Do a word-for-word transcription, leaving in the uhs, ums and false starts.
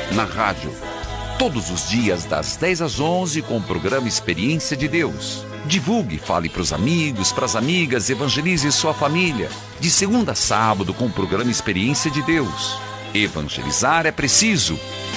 na rádio. Todos os dias, das dez às onze, com o programa Experiência de Deus. Divulgue, fale para os amigos, para as amigas, evangelize sua família. De segunda a sábado, com o programa Experiência de Deus. Evangelizar é preciso.